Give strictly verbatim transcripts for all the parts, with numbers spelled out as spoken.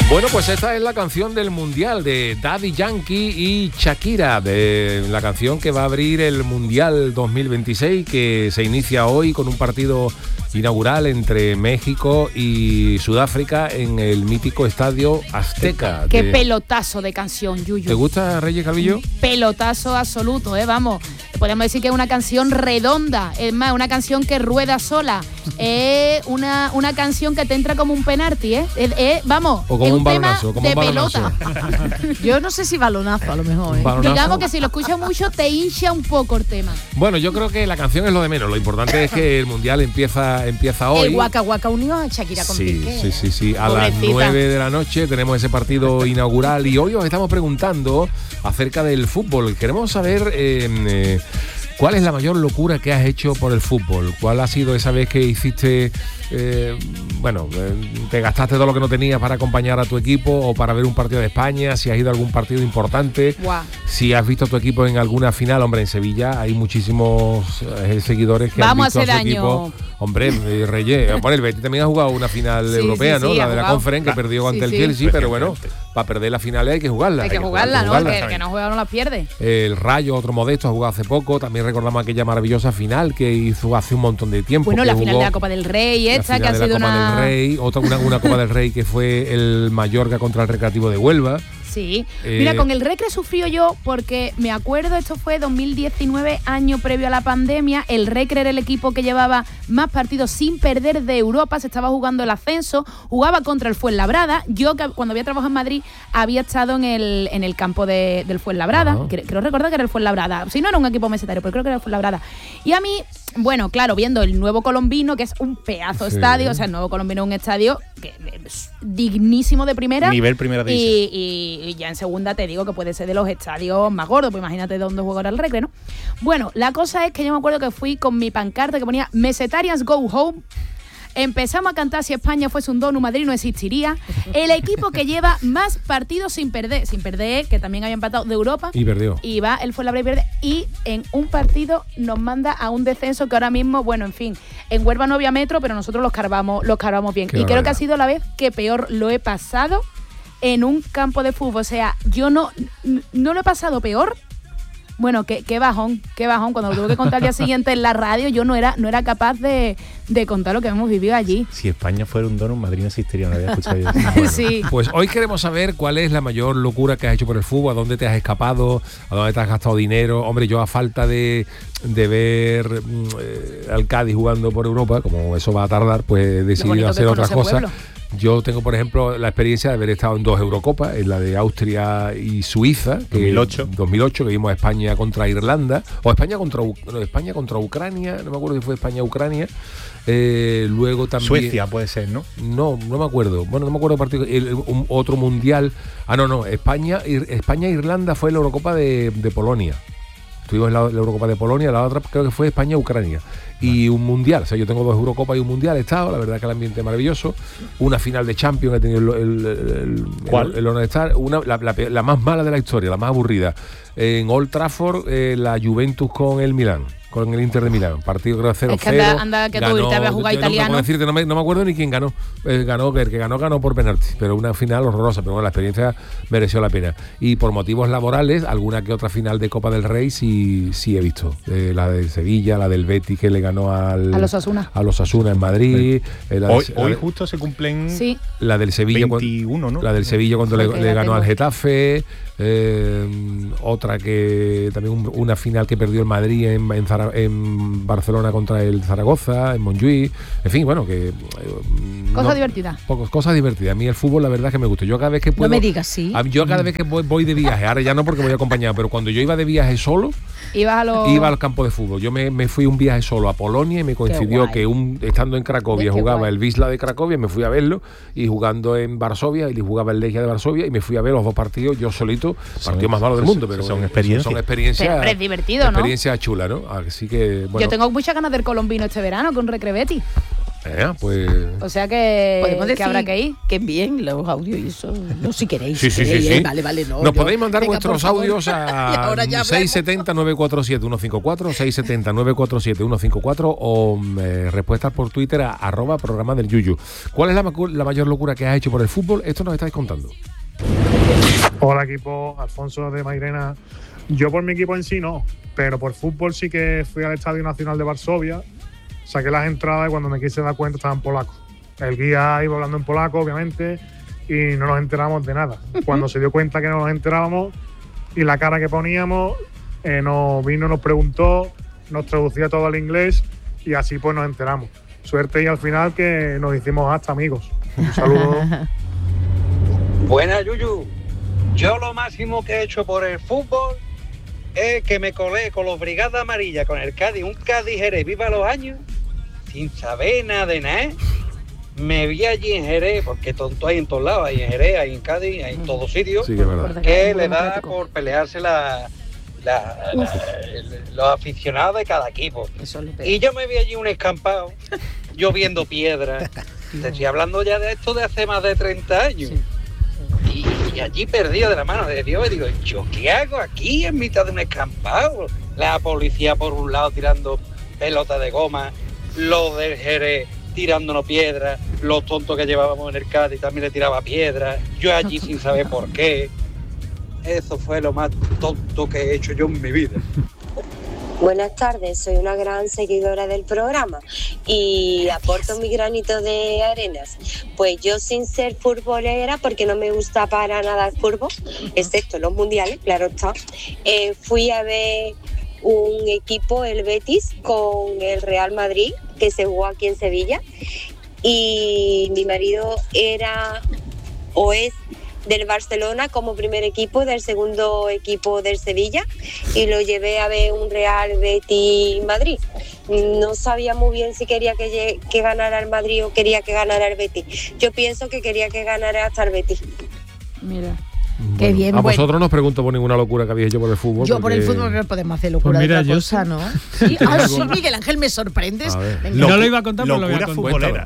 Bueno, pues esta es la canción del Mundial de Daddy Yankee y Shakira, de la canción que va a abrir el Mundial dos mil veintiséis, que se inicia hoy con un partido inaugural entre México y Sudáfrica en el mítico Estadio Azteca. Qué de... pelotazo de canción, Yuyu. ¿Te gusta, Reyes Calvillo? Pelotazo absoluto, ¿eh? Vamos. Podemos decir que es una canción redonda, es más, una canción que rueda sola, es una, una canción que te entra como un penalti, ¿eh? Es, es, vamos, o como es un, un balonazo, tema como de un balonazo. pelota. Yo no sé si balonazo a lo mejor, ¿eh? Digamos que si lo escuchas mucho te hincha un poco el tema. Bueno, yo creo que la canción es lo de menos, lo importante es que el Mundial empieza, empieza hoy. El Waka Waka unió a Shakira con sí, Piqué. Sí, sí, sí, a Pobrecita. las nueve de la noche tenemos ese partido inaugural y hoy os estamos preguntando acerca del fútbol. Queremos saber... Eh, eh, ¿cuál es la mayor locura que has hecho por el fútbol? ¿Cuál ha sido esa vez que hiciste, eh, bueno, eh, te gastaste todo lo que no tenías para acompañar a tu equipo o para ver un partido de España? Si has ido a algún partido importante, Guau. Si has visto a tu equipo en alguna final. Hombre, en Sevilla hay muchísimos eh, seguidores que Vamos han visto a a, hacer su daño. equipo. Hombre, eh, Reyes, bueno, el Betis también ha jugado una final Sí, europea, sí, ¿no? sí, La ha de la jugado. Conference, que perdió ante Sí, el sí. Chelsea, pero bueno, para perder la final hay que jugarla. Hay que jugarla, ¿no? Que, que no juega no la pierde. El Rayo, otro modesto, ha jugado hace poco. También recordamos aquella maravillosa final que hizo hace un montón de tiempo. Bueno, la jugó, final de la Copa del Rey, esta, que ha de la sido Copa una... del Rey, otra, una, una Copa del Rey que fue el Mallorca contra el Recreativo de Huelva. Sí. Eh, Mira, con el Recre sufrió yo porque me acuerdo, esto fue dos mil diecinueve, año previo a la pandemia. El Recre era el equipo que llevaba más partidos sin perder de Europa, se estaba jugando el ascenso, jugaba contra el Fuenlabrada. Yo, que cuando había trabajado en Madrid, había estado en el, en el campo de, del Fuenlabrada. Ajá. Creo, creo recordar que era el Fuenlabrada. Si no era un equipo mesetario, pero creo que era el Fuenlabrada. Y a mí, bueno, claro, viendo el Nuevo Colombino, que es un pedazo de Sí. estadio, o sea, el Nuevo Colombino es un estadio que es dignísimo de primera. Nivel primera división. Y, y, y ya en segunda te digo que puede ser de los estadios más gordos, pues imagínate dónde juega ahora el Recre, ¿no? Bueno, la cosa es que yo me acuerdo que fui con mi pancarta que ponía Mesetarians Go Home. Empezamos a cantar Si España fuese un donut, Madrid no existiría. El equipo que lleva más partidos sin perder, sin perder, que también había empatado de Europa. Y perdió. Y va, él fue la y pierde. Y en un partido nos manda a un descenso que ahora mismo, bueno, en fin, en Huelva no había metro, pero nosotros los cargamos, los cargamos bien. Qué y creo que barbaridad. ha sido la vez que peor lo he pasado en un campo de fútbol. O sea, yo no, n- no lo he pasado peor. Bueno, qué, qué bajón, qué bajón. Cuando lo tuve que contar al día siguiente en la radio, yo no era, no era capaz de, de contar lo que hemos vivido allí. Si España fuera un donut, Madrid no existiría, no había escuchado yo. Bueno, Sí. Pues hoy queremos saber cuál es la mayor locura que has hecho por el fútbol, a dónde te has escapado, a dónde te has gastado dinero. Hombre, yo a falta de, de ver mm, eh, al Cádiz jugando por Europa, como eso va a tardar, pues he decidido bonito que hacer otras conoce cosas. pueblo. Yo tengo, por ejemplo, la experiencia de haber estado en dos Eurocopas, en la de Austria y Suiza, que dos mil ocho. dos mil ocho, que vimos a España contra Irlanda, o España contra, U- no, España contra Ucrania, no me acuerdo si fue España-Ucrania. Eh, luego también... Suecia puede ser, ¿no? No, no me acuerdo. Bueno, no me acuerdo partido. El, un- otro mundial. Ah, no, no. España, Ir- España-Irlanda fue la Eurocopa de, de Polonia. Tuvimos la, la Eurocopa de Polonia, la otra creo que fue España-Ucrania. Y un mundial. O sea, yo tengo dos Eurocopas y un mundial. He estado, la verdad que el ambiente es maravilloso. Una final de Champions he tenido el, el, el, ¿Cuál? el, el honor de estar. Una, la, la, pe- la más mala de la historia, la más aburrida. En Old Trafford, eh, la Juventus con el Milán. Con el Inter de Milán, partido creo cero cero. Es que anda- anda que tú irte a ver jugar yo no- italiano. No, puedo decirte, no, me, no me acuerdo ni quién ganó. Eh, ganó, el que ganó, ganó por penalti, pero una final horrorosa, pero bueno, la experiencia mereció la pena. Y por motivos laborales, alguna que otra final de Copa del Rey sí, sí he visto. Eh, la de Sevilla, la del Betis que le ganó al, A los Osasuna. a los Osasuna en Madrid. eh, la, Hoy, de, la hoy de- justo se cumplen Sí. la del Sevilla. veintiuno, ¿no? La del Sevilla cuando le, Porque le la ganó tengo. al Getafe. Eh, otra que también un- una final que perdió el Madrid en, en, Zara- en Barcelona contra el Zaragoza, en Montjuïc. En fin, bueno, que... eh, Cosa no- divertida. pocos- cosas divertidas. A mí el fútbol la verdad es que me gusta. Yo cada vez que puedo... No me digas sí. a mí- Yo cada vez que voy, voy de viaje, ahora ya no porque voy acompañado, pero cuando yo iba de viaje solo, Ibas a los... iba al campo de fútbol. Yo me, me fui un viaje solo a Polonia y me coincidió guay. que un estando en Cracovia Qué jugaba guay. el Wisla de Cracovia, me fui a verlo, y jugando en Varsovia, y jugaba el Legia de Varsovia, y me fui a ver los dos partidos yo solito, Son- partido más malo del son- mundo, pero son experiencias. son experiencias. Pero es divertido, ¿no? Experiencia chula, ¿no? Así que, bueno. Yo tengo muchas ganas del colombino este verano con Recre Betis. Eh, pues... O sea que, Podemos que decir habrá que ir. que bien los audios y eso. No, si queréis. Sí, si sí, sí, queréis, sí. eh, Vale, vale, no. Nos yo- podéis mandar Venga, vuestros por favor. audios Y a ahora ya seis siete cero, nueve cuatro siete, uno cinco cuatro, seis siete cero, nueve cuatro siete, uno cinco cuatro o eh, respuestas por Twitter a arroba programa del Yuyu. ¿Cuál es la, macu- la mayor locura que has hecho por el fútbol? Esto nos estáis contando. Hola equipo, Alfonso de Mairena. Yo por mi equipo en sí no, pero por fútbol sí que fui al Estadio Nacional de Varsovia, saqué las entradas y cuando me quise dar cuenta estaban polacos. El guía iba hablando en polaco, obviamente, y no nos enteramos de nada. Cuando se dio cuenta que no nos enterábamos y la cara que poníamos, eh, nos vino, nos preguntó, nos traducía todo al inglés y así pues nos enteramos. Suerte y al final que nos hicimos hasta amigos. Un saludo. Buena, Yuyu. Yo lo máximo que he hecho por el fútbol es que me colé con los Brigadas Amarillas, con el Cádiz, un Cádiz Jerez, viva los años, sin saber nada de nada. Me vi allí en Jerez, porque tonto hay en todos lados, hay en Jerez, hay en Cádiz, hay en todos sitios, Sí, que es verdad. que le da por pelearse la, la- la- el- los aficionados de cada equipo. Eso le pega. Y yo me vi allí un escampado, lloviendo piedras. Te estoy hablando ya de esto de hace más de treinta años. Sí. Y, y allí perdido de la mano de Dios, y digo, ¿yo qué hago aquí en mitad de un escampado? La policía por un lado tirando pelotas de goma, los del Jerez tirándonos piedras, los tontos que llevábamos en el Cádiz también le tiraba piedras, yo allí sin saber por qué. Eso fue lo más tonto que he hecho yo en mi vida. Buenas tardes, soy una gran seguidora del programa y aporto mi granito de arenas. Pues yo sin ser futbolera, porque no me gusta para nada el fútbol, excepto los mundiales, claro está, eh, fui a ver un equipo, el Betis, con el Real Madrid, que se jugó aquí en Sevilla, y mi marido era o es del Barcelona como primer equipo, del segundo equipo del Sevilla, y lo llevé a ver un Real Betis Madrid. No sabía muy bien si quería que, lle- que ganara el Madrid o quería que ganara el Betis. Yo pienso que quería que ganara hasta el Betis. Mira. Qué bien, A bueno. vosotros no os pregunto por ninguna locura que habéis hecho por el fútbol. Yo por el porque- fútbol no podemos hacer locura Pues mira, de otra yo cosa, sí. ¿no? Sí, ah, algo? sí, Miguel Ángel, me sorprendes. A ver. Venga. No lo iba a contar, pero lo voy a Locura contar. futbolera.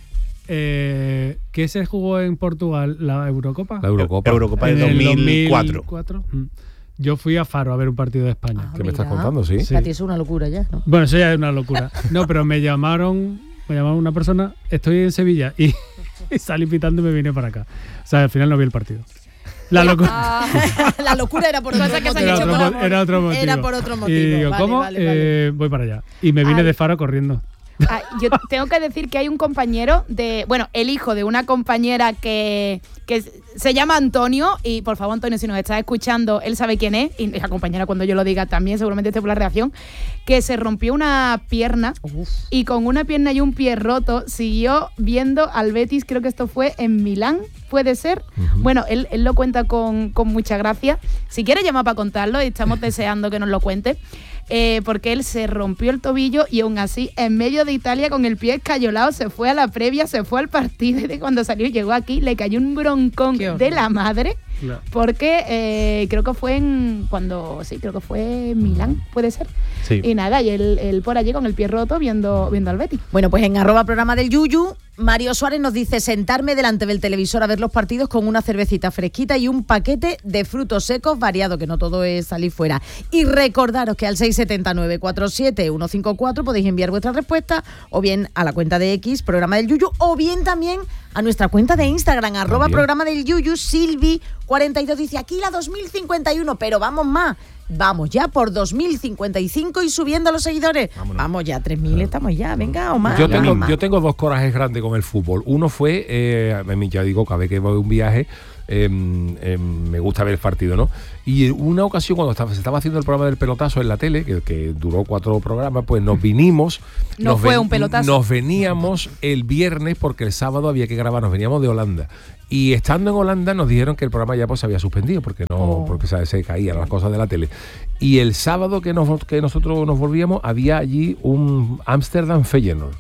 Eh, ¿Qué se jugó en Portugal? ¿La Eurocopa? La Eurocopa. Eurocopa de En el dos mil cuatro. dos mil cuatro. Mm. Yo fui a Faro a ver un partido de España. Ah, ¿Qué me estás mira. contando? Sí. Sí. A ti eso es una locura ya, ¿no? Bueno, eso ya es una locura. No, pero me llamaron, me llamaron una persona, estoy en Sevilla y, y salí pitando y me vine para acá. O sea, al final no vi el partido. La locura. Ah, la locura era por otro Cosas que se han motivo. Era hecho otro, por mo- amor. era otro motivo. Era por otro motivo. Y digo, Vale, ¿cómo? vale, vale. Eh, voy para allá. Y me vine Ay. de Faro corriendo. Ah, yo tengo que decir que hay un compañero de, bueno, el hijo de una compañera que, que se llama Antonio, y por favor, Antonio, si nos estás escuchando, él sabe quién es, y la compañera cuando yo lo diga también, seguramente esté por la reacción, que se rompió una pierna Uf. y con una pierna y un pie roto siguió viendo al Betis, creo que esto fue en Milán, puede ser. Bueno, él, él lo cuenta con, con mucha gracia. Si quiere llamar para contarlo, y estamos deseando que nos lo cuente. Eh, porque él se rompió el tobillo y aún así, en medio de Italia, con el pie escayolado, se fue a la previa, se fue al partido, y de cuando salió y llegó aquí, le cayó un broncón Qué horror. de la madre, Claro. porque eh, creo que fue en, cuando, sí, creo que fue en Milán, puede ser. Sí. Y nada, y él, él por allí con el pie roto viendo, viendo al Betis. Bueno, pues en arroba programa del Yuyu, Mario Suárez nos dice sentarme delante del televisor a ver los partidos con una cervecita fresquita y un paquete de frutos secos variado, que no todo es salir fuera. Y recordaros que al seis siete cero, nueve cuatro siete, uno cinco cuatro podéis enviar vuestra respuesta o bien a la cuenta de X, programa del Yuyu, o bien también a nuestra cuenta de Instagram, arroba También. programa del Yuyu. Silvi cuarenta y dos dice, aquí la dos mil cincuenta y uno, pero vamos más. Vamos ya por dos mil cincuenta y cinco y subiendo los seguidores. Vámonos. Vamos ya, tres mil estamos ya, venga, o más. Yo venga, tengo, o más. yo tengo dos corajes grandes con el fútbol. Uno fue, eh, a mí ya digo, cada vez que voy a un viaje, eh, eh, me gusta ver el partido, ¿no? Y una ocasión, cuando estaba, se estaba haciendo el programa del pelotazo en la tele, que, que duró cuatro programas, pues nos vinimos. No nos fue ven- un pelotazo. Nos veníamos el viernes porque el sábado había que grabar, nos veníamos de Holanda. Y estando en Holanda nos dijeron que el programa ya pues se había suspendido porque no Oh. porque se, se caían las cosas de la tele. Y el sábado que, nos, que nosotros nos volvíamos había allí un Amsterdam Feyenoord.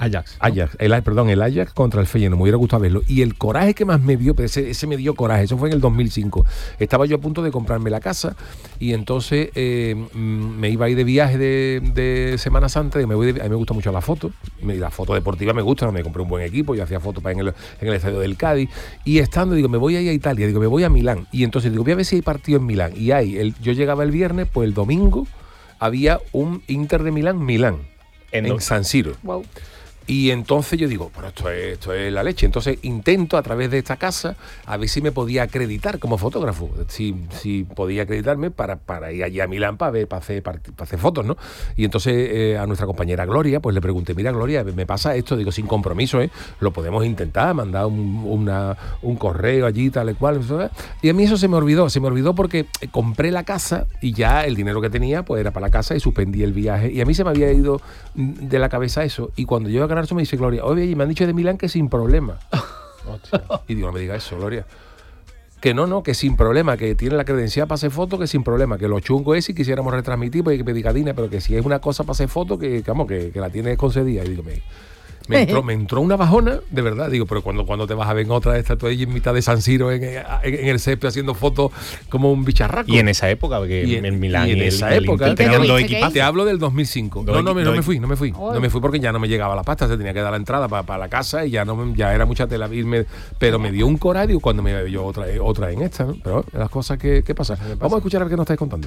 Ajax. Ajax, el, perdón, el Ajax contra el Feyenoord, me hubiera gustado verlo. Y el coraje que más me dio, ese, ese me dio coraje, eso fue en el dos mil cinco. Estaba yo a punto de comprarme la casa y entonces eh, me iba a ir de viaje de, de Semana Santa. Y me voy de, a mí me gusta mucho la foto, la foto deportiva me gusta, me compré un buen equipo, yo hacía fotos en el, en el estadio del Cádiz. Y estando, digo, me voy a ir a Italia, digo, me voy a Milán. Y entonces digo, voy a ver si hay partido en Milán. Y hay, el, yo llegaba el viernes, pues el domingo había un Inter de Milán, Milán, en, en San Siro. Wow. Y entonces yo digo, bueno, esto es, esto es la leche. Entonces intento a través de esta casa a ver si me podía acreditar como fotógrafo, si, si podía acreditarme para, para ir allí a Milán para ver, para hacer, para, para hacer fotos, ¿no? Y entonces eh, a nuestra compañera Gloria, pues le pregunté, mira Gloria, me pasa esto, digo, sin compromiso, ¿eh? Lo podemos intentar, mandar un, una, un correo allí, tal y cual. Y a mí eso se me olvidó, se me olvidó porque compré la casa y ya el dinero que tenía pues era para la casa y suspendí el viaje. Y a mí se me había ido de la cabeza eso. Y cuando yo Canarzo me dice Gloria, oye, y me han dicho de Milán que sin problema. Y digo, no me diga eso, Gloria. Que no, no, que sin problema, que tiene la credencial para hacer fotos, que sin problema, que lo chungo es si quisiéramos retransmitir, pues hay que pedir cadena, pero que si es una cosa para hacer fotos, que, vamos, que, que la tiene concedida. Y digo, me, me, entró, me entró una bajona, de verdad, digo, pero cuando, cuando te vas a ver en otra de estas, tú ahí en mitad de San Siro, en, en, en el césped, haciendo fotos como un bicharraco. Y en esa época, porque y en, en Milán y en y esa el, época, el tenían dos equipos. Te hablo del dos mil cinco. Dos, no, no, me, no dos, me fui, no me fui. Oh. No me fui porque ya no me llegaba la pasta, se tenía que dar la entrada para pa la casa y ya no ya era mucha tela irme, pero me dio un coraje cuando me veo otra, otra en esta, ¿no? Pero las cosas que, que pasan. Vamos a escuchar a ver qué nos estáis contando.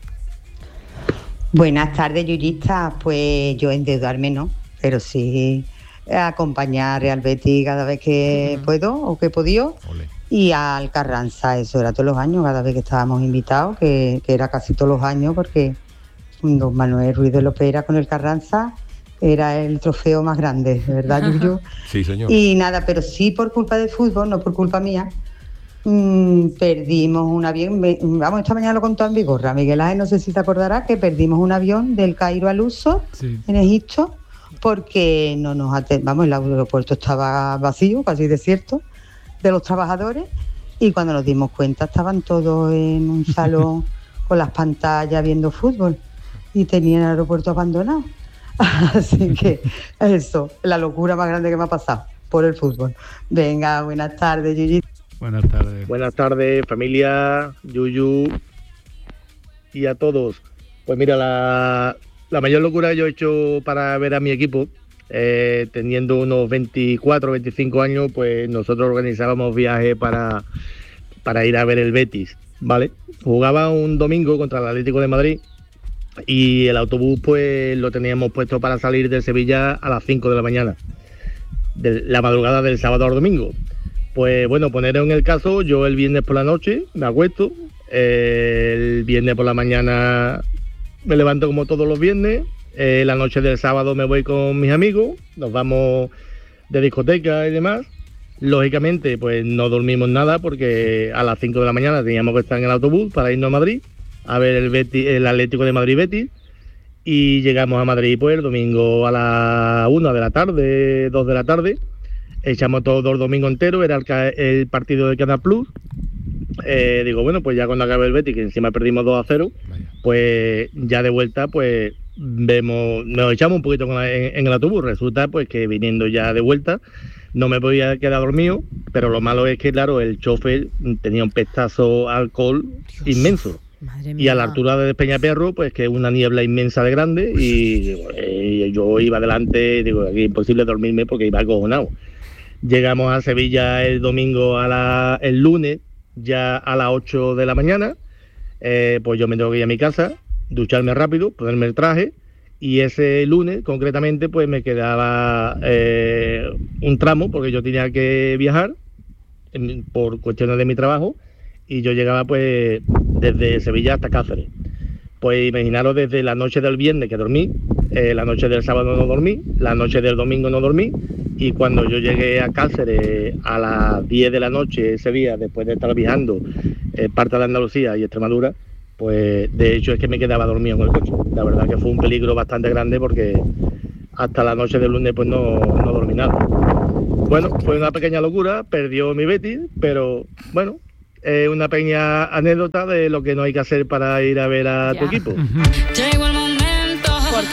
Buenas tardes, yuyistas. Pues yo endeudarme no, pero sí acompañar a Real Betis cada vez que uh-huh. puedo o que he podido. Olé. Y al Carranza, eso era todos los años, cada vez que estábamos invitados, que, que era casi todos los años, porque don Manuel Ruiz de Lopera con el Carranza era el trofeo más grande, ¿verdad, Yuyu? Sí, señor. Y nada, pero sí por culpa del fútbol, no por culpa mía, mmm, perdimos un avión, vamos, esta mañana lo contó en Vigorra, Miguel Ángel, no sé si te acordarás, que perdimos un avión del Cairo al Luxor, sí. en Egipto, porque no nos atend... vamos, el aeropuerto estaba vacío, casi desierto, de los trabajadores, y cuando nos dimos cuenta estaban todos en un salón con las pantallas viendo fútbol y tenían el aeropuerto abandonado. Así que eso, la locura más grande que me ha pasado por el fútbol. Venga, buenas tardes, Yuyu. Buenas tardes. Buenas tardes, familia, Yuyu y a todos. Pues mira, la, la mayor locura que yo he hecho para ver a mi equipo, eh, teniendo unos veinticuatro, veinticinco años, pues nosotros organizábamos viajes para, para ir a ver el Betis, ¿vale? Jugaba un domingo contra el Atlético de Madrid y el autobús pues lo teníamos puesto para salir de Sevilla a las cinco de la mañana, de la madrugada del sábado al domingo. Pues bueno, poneros en el caso, yo el viernes por la noche me acuesto, eh, el viernes por la mañana me levanto como todos los viernes, eh, la noche del sábado me voy con mis amigos, nos vamos de discoteca y demás. Lógicamente pues no dormimos nada porque a las cinco de la mañana teníamos que estar en el autobús para irnos a Madrid a ver el, Betis, el Atlético de Madrid Betis, y llegamos a Madrid pues el domingo a la una de la tarde, dos de la tarde, echamos todo el domingo entero, era el, el partido de Canal Plus. Eh, digo, bueno, pues ya cuando acabe el Betis, que encima perdimos dos a cero, pues ya de vuelta pues vemos, nos echamos un poquito en, en el autobús. Resulta pues que viniendo ya de vuelta no me podía quedar dormido, pero lo malo es que claro, el chofer tenía un pestazo alcohol Dios. inmenso. Y a la altura de Peñaperro, pues que es una niebla inmensa de grande, y digo, eh, yo iba adelante, digo, aquí es imposible dormirme porque iba acojonado. Llegamos a Sevilla el domingo, a la, el lunes, ya a las ocho de la mañana, eh, pues yo me tengo que ir a mi casa, ducharme rápido, ponerme el traje, y ese lunes, concretamente, pues me quedaba eh, un tramo, porque yo tenía que viajar en, por cuestiones de mi trabajo, y yo llegaba pues desde Sevilla hasta Cáceres. Pues imaginaros, desde la noche del viernes que dormí, eh, la noche del sábado no dormí, la noche del domingo no dormí, y cuando yo llegué a Cáceres a las diez de la noche ese día, después de estar viajando eh, parte de Andalucía y Extremadura, pues de hecho es que me quedaba dormido en el coche. La verdad que fue un peligro bastante grande porque hasta la noche del lunes pues no, no dormí nada. Bueno, fue una pequeña locura, perdió mi Betis, pero bueno, es eh, una pequeña anécdota de lo que no hay que hacer para ir a ver a ya. tu equipo. ¿Por qué la gente del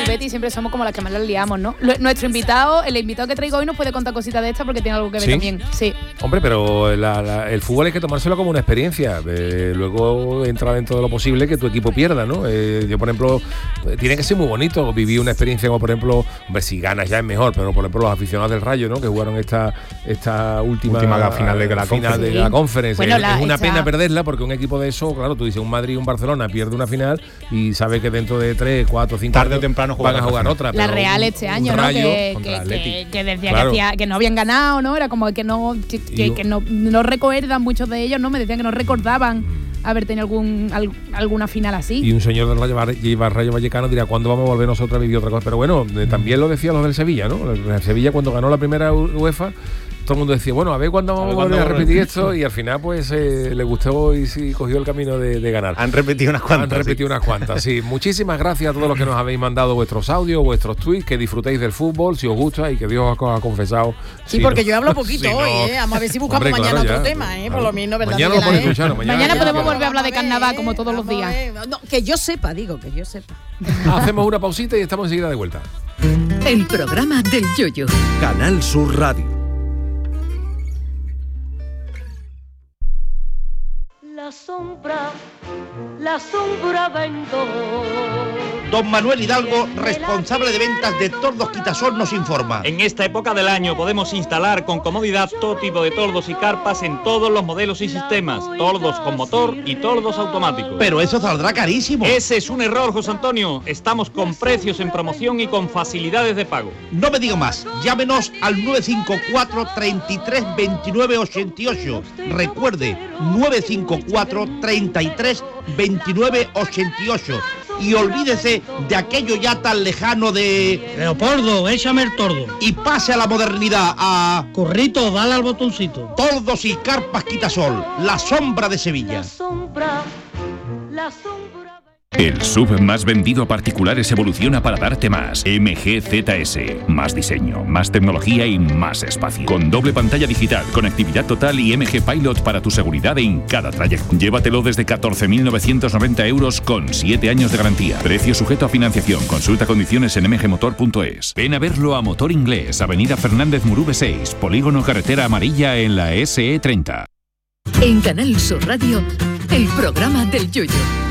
Betis siempre somos como las que más las liamos, ¿no? Lo- nuestro invitado, el invitado que traigo hoy nos puede contar cositas de esta porque tiene algo que ver ¿Sí? también. Sí. Hombre, pero la- la- el fútbol hay que tomárselo como una experiencia. Eh, luego entra dentro de lo posible que tu equipo pierda, ¿no? Eh, yo, por ejemplo, eh, tiene que ser muy bonito vivir una experiencia como, por ejemplo, hombre, si ganas ya es mejor, pero por ejemplo los aficionados del Rayo, ¿no? Que jugaron esta esta última, Última final de la final de Conference. la Conference. Bueno, es, la- es una esta- pena perderla porque un equipo de eso, claro, tú dices un Madrid, un Barcelona pierde una final y sabe que dentro de tres, cuatro, cinco Tarde o años temprano van a jugarán jugar la otra. La pero Real un- este un año, ¿no? Rayo Que, contra que, el Atleti. que- que decía Claro. que, hacía- que no habían ganado, ¿no? Era como que no que, que- Y- que no, no recuerdan muchos de ellos, ¿no? Me decían que no recordaban haber tenido algún al- alguna final así. Y un señor del Rayo, Val- Rayo Vallecano dirá, ¿cuándo vamos a volver nosotros a vivir otra cosa? Pero bueno, eh, también lo decían los del Sevilla, ¿no? El Sevilla cuando ganó la primera U- UEFA, todo el mundo decía, bueno, a ver cuándo vamos a, ver volver cuándo a repetir volvemos. esto, y al final pues eh, le gustó y sí cogió el camino de, de ganar. Han repetido unas cuantas. Han repetido sí. unas cuantas, sí. Muchísimas gracias a todos los que nos habéis mandado vuestros audios, vuestros tweets, que disfrutéis del fútbol, si os gusta, y que Dios os ha confesado. Sí, Si porque no- yo hablo poquito si no- hoy, ¿eh? Vamos a ver si buscamos Hombre, mañana claro, otro ya. tema, ¿eh? Por lo menos, ¿verdad? Mañana lo Miguel, podéis eh? escuchar, mañana, Mañana podemos Vamos volver a hablar de ver, carnaval como todos los vamos a días. ver. No, que yo sepa, digo, que yo sepa. Hacemos una pausita y estamos enseguida de vuelta. El programa del Yoyo. Canal Sur Radio. La sombra, la sombra vendo. Don Manuel Hidalgo, responsable de ventas de Tordos Quitasol, nos informa. En esta época del año podemos instalar con comodidad todo tipo de tordos y carpas en todos los modelos y sistemas, tordos con motor y tordos automáticos. Pero eso saldrá carísimo. Ese es un error, José Antonio. Estamos con precios en promoción y con facilidades de pago. No me diga más, llámenos al nueve cinco cuatro, treinta y tres, veintinueve, ochenta y ocho. Recuerde, nueve cinco cuatro, treinta y tres, veintinueve, ochenta y ocho. Y olvídese de aquello ya tan lejano de... Leopoldo, échame el tordo. Y pase a la modernidad, a... Corrito, dale al botoncito. Tordos y carpas Quitasol, la sombra de Sevilla. La sombra, la sombra. El S U V más vendido a particulares evoluciona para darte más. M G Z S. Más diseño, más tecnología y más espacio. Con doble pantalla digital, conectividad total y M G Pilot para tu seguridad en cada trayecto. Llévatelo desde catorce mil novecientos noventa euros con siete años de garantía. Precio sujeto a financiación. Consulta condiciones en m g motor punto es. Ven a verlo a Motor Inglés, Avenida Fernández Murube seis, Polígono Carretera Amarilla en la S E treinta. En Canal Sur Radio, el programa del Yoyo.